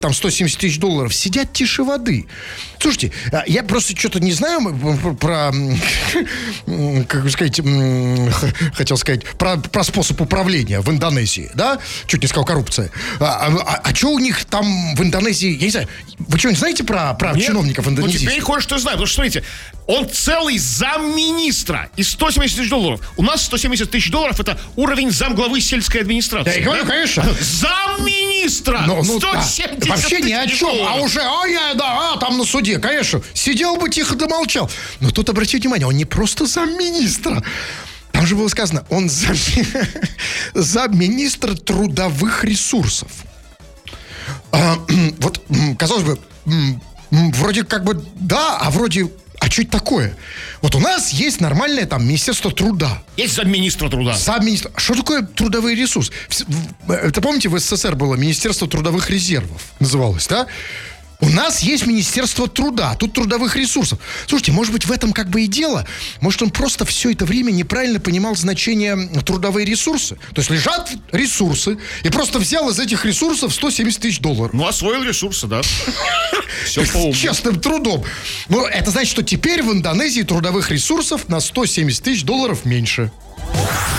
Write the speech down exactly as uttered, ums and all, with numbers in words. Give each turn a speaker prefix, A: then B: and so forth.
A: там сто семьдесят тысяч долларов, сидят тише воды. Слушайте, я просто что-то не знаю про, как сказать, хотел сказать, про, про способ управления в Индонезии, да? Чуть не сказал коррупция. А, а, а что у них там в Индонезии, я не знаю, вы что-нибудь знаете про, про
B: Нет,
A: чиновников Индонезии?
B: Ну, теперь кое-что знаю, потому что, смотрите, он целый замминистра и сто семьдесят тысяч долларов. У нас сто семьдесят тысяч долларов — это уровень замглавы сельской администрации.
A: Да, я говорю, конечно.
B: Замминистра!
A: Ну, ну,
B: сто семьдесят
A: да. Вообще ни о чем,
B: долларов.
A: а уже, а я, да, а, там на суде, конечно, сидел бы тихо да молчал. Но тут обратите внимание, он не просто замминистра. Там же было сказано, он зам... замминистра трудовых ресурсов. А, вот, казалось бы, вроде как бы да, а вроде... А что это такое? Вот у нас есть нормальное там Министерство труда.
B: Есть замминистра труда.
A: Замминистра. Что такое трудовой ресурс? Это, помните, в СССР было Министерство трудовых резервов, называлось, да? У нас есть Министерство труда, тут трудовых ресурсов. Слушайте, может быть, в этом как бы и дело. Может, он просто все это время неправильно понимал значение трудовые ресурсы. То есть лежат ресурсы, и просто взял из этих ресурсов сто семьдесят тысяч долларов.
B: Ну, освоил ресурсы, да. Все по уму.
A: С честным трудом. Ну, это значит, что теперь в Индонезии трудовых ресурсов на сто семьдесят тысяч долларов меньше.